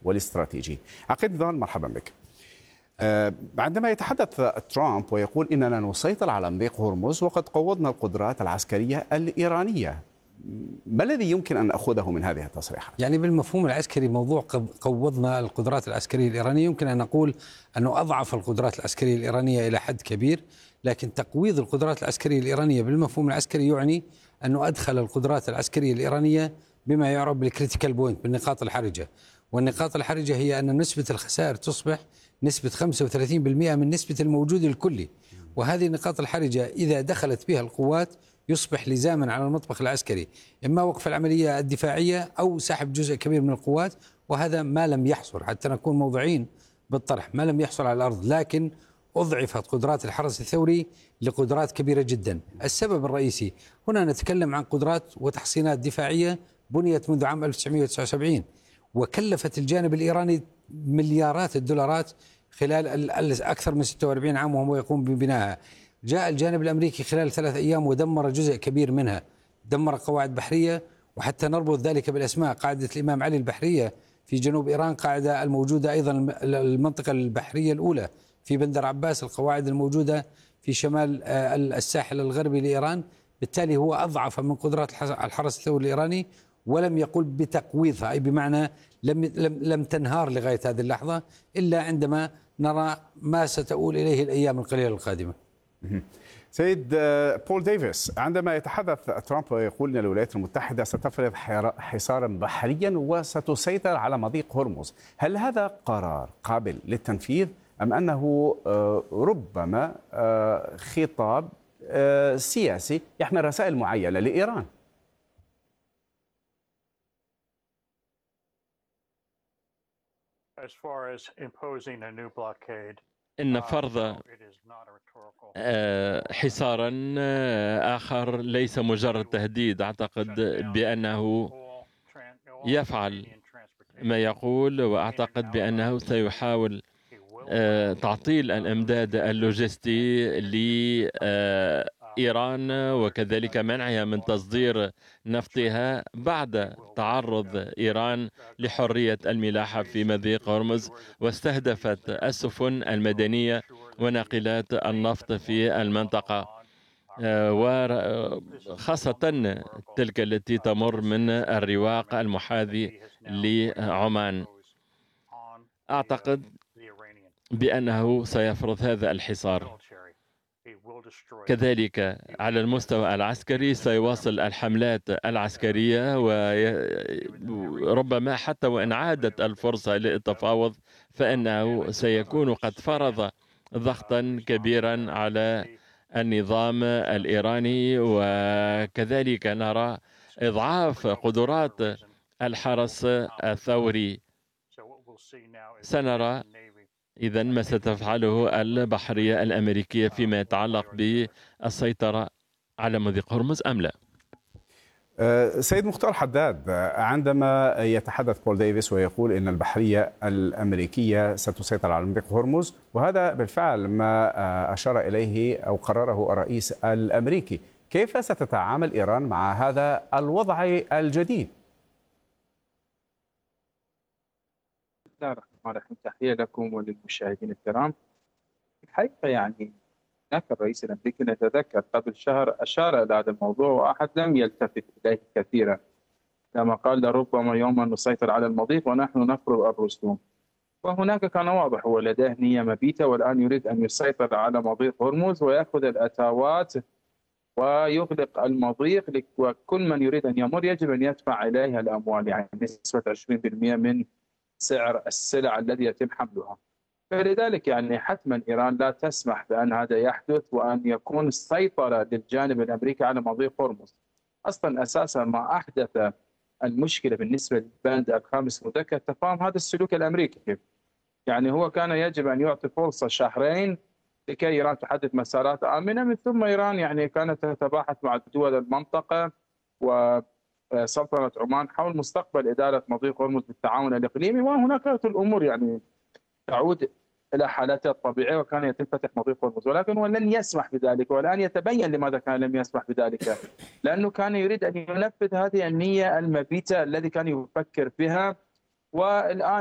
والاستراتيجي. عقيد نضال، مرحبا بك. عندما يتحدث ترامب ويقول إننا نسيطر على مضيق هرمز وقد قوضنا القدرات العسكرية الإيرانية، ما الذي يمكن أن نأخذه من هذه التصريحات؟ يعني بالمفهوم العسكري موضوع قوضنا القدرات العسكرية الإيرانية، يمكن أن نقول أنه أضعف القدرات العسكرية الإيرانية إلى حد كبير، لكن تقويض القدرات العسكرية الإيرانية بالمفهوم العسكري يعني أنه أدخل القدرات العسكرية الإيرانية بما يعرف بالكريتيكال بوينت، بالنقاط الحرجة. والنقاط الحرجة هي أن نسبة الخسائر تصبح نسبة 35% من نسبة الموجود الكلي، وهذه النقاط الحرجة إذا دخلت بها القوات يصبح لزاما على المطبخ العسكري إما وقف العملية الدفاعية أو سحب جزء كبير من القوات، وهذا ما لم يحصل، حتى نكون موضوعين بالطرح، ما لم يحصل على الأرض، لكن أضعفت قدرات الحرس الثوري لقدرات كبيرة جدا. السبب الرئيسي هنا نتكلم عن قدرات وتحصينات دفاعية بنيت منذ عام 1979 وكلفت الجانب الإيراني مليارات الدولارات خلال أكثر من 46 عام وهو يقوم ببنائها. جاء الجانب الأمريكي خلال 3 أيام ودمر جزء كبير منها، دمر قواعد بحرية، وحتى نربط ذلك بالأسماء، قاعدة الإمام علي البحرية في جنوب إيران، قاعدة الموجودة أيضا المنطقة البحرية الأولى في بندر عباس، القواعد الموجودة في شمال الساحل الغربي لإيران. بالتالي هو أضعف من قدرات الحرس الثوري الإيراني ولم يقل بتقويضها، أي بمعنى لم تنهار لغاية هذه اللحظة إلا عندما نرى ما ستؤول إليه الأيام القليلة القادمة. سيد بول ديفيس، عندما يتحدث ترامب ويقول أن الولايات المتحدة ستفرض حصارا بحريا وستسيطر على مضيق هرمز، هل هذا قرار قابل للتنفيذ أم أنه ربما خطاب سياسي يحمل رسائل معينة لإيران؟ إن فرض حصارا آخر ليس مجرد تهديد. أعتقد بأنه يفعل ما يقول، وأعتقد بأنه سيحاول تعطيل الإمداد اللوجستي لإيران وكذلك منعها من تصدير نفطها بعد تعرض إيران لحرية الملاحة في مضيق هرمز، واستهدفت السفن المدنية وناقلات النفط في المنطقة، وخاصة تلك التي تمر من الرواق المحاذي لعمان. أعتقد بأنه سيفرض هذا الحصار. كذلك على المستوى العسكري سيواصل الحملات العسكرية، وربما حتى وإن عادت الفرصة للتفاوض فإنه سيكون قد فرض ضغطا كبيرا على النظام الإيراني، وكذلك نرى إضعاف قدرات الحرس الثوري. سنرى إذن ما ستفعله البحرية الأمريكية فيما يتعلق بالسيطرة على مضيق هرمز أم لا. سيد مختار حداد، عندما يتحدث بول ديفيس ويقول إن البحرية الأمريكية ستسيطر على مضيق هرمز، وهذا بالفعل ما أشار إليه أو قرره الرئيس الأمريكي، كيف ستتعامل إيران مع هذا الوضع الجديد؟ بسم الله الرحمن الرحيم، تحية لكم وللمشاهدين الكرام. الحقيقة يعني هناك الرئيس الأمريكي نتذكر قبل شهر أشار إلى هذا الموضوع وأحد لم يلتفت إليه كثيرا، لما قال لربما يوما نسيطر على المضيق ونحن نفرض الرسوم. وهناك كان واضح هو لديه نية مبيتة، والآن يريد أن يسيطر على مضيق هرمز ويأخذ الأتاوات ويغلق المضيق، وكل من يريد أن يمر يجب أن يدفع إليها الأموال، يعني نسبة 20% من سعر السلع الذي يتم حملها. فلذلك يعني حتما إيران لا تسمح بأن هذا يحدث وأن يكون السيطرة للجانب الأمريكي على مضيق هرمز. أصلا أساسا ما أحدث المشكلة بالنسبة للبند الخامس مذكر تفاهم هذا السلوك الأمريكي. يعني هو كان يجب أن يعطي فرصة 2 شهر لكي إيران تحدد مسارات آمنة، من ثم إيران يعني كانت تتباحث مع دول المنطقة وسلطنة عمان حول مستقبل إدارة مضيق هرمز بالتعاون الإقليمي، وهناك الأمور يعني تعود إلى حالتها الطبيعية وكان يتم فتح مضيق هرمز، ولكن هو لن يسمح بذلك. والآن يتبين لماذا كان لم يسمح بذلك، لأنه كان يريد أن ينفذ هذه النية المبيتة الذي كان يفكر بها. والآن